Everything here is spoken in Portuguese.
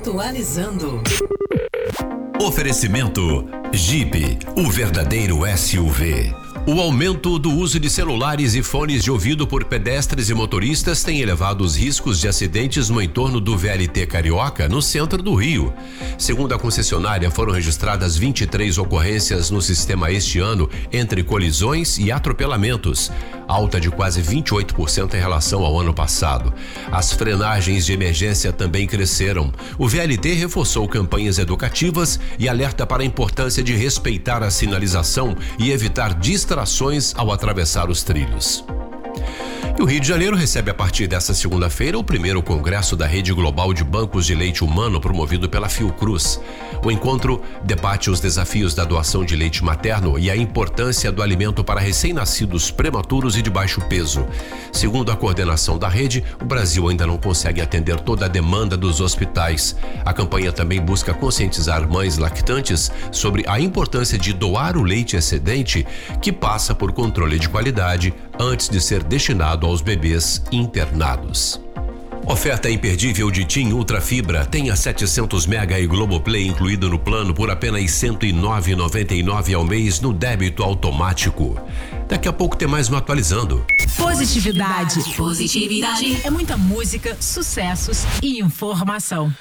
Atualizando. Oferecimento Jeep, o verdadeiro SUV. O aumento do uso de celulares e fones de ouvido por pedestres e motoristas tem elevado os riscos de acidentes no entorno do VLT Carioca, no centro do Rio. Segundo a concessionária, foram registradas 23 ocorrências no sistema este ano, entre colisões e atropelamentos, alta de quase 28% em relação ao ano passado. As frenagens de emergência também cresceram. O VLT reforçou campanhas educativas e alerta para a importância de respeitar a sinalização e evitar distrações ao atravessar os trilhos. E o Rio de Janeiro recebe a partir desta segunda-feira o primeiro congresso da Rede Global de Bancos de Leite Humano, promovido pela Fiocruz. O encontro debate os desafios da doação de leite materno e a importância do alimento para recém-nascidos prematuros e de baixo peso. Segundo a coordenação da rede, o Brasil ainda não consegue atender toda a demanda dos hospitais. A campanha também busca conscientizar mães lactantes sobre a importância de doar o leite excedente, que passa por controle de qualidade antes de ser destinado aos bebês internados. Oferta imperdível de TIM Ultra Fibra. Tenha 700 mega e Globoplay incluído no plano por apenas R$ 109,99 ao mês no débito automático. Daqui a pouco tem mais um Atualizando. Positividade. É muita música, sucessos e informação.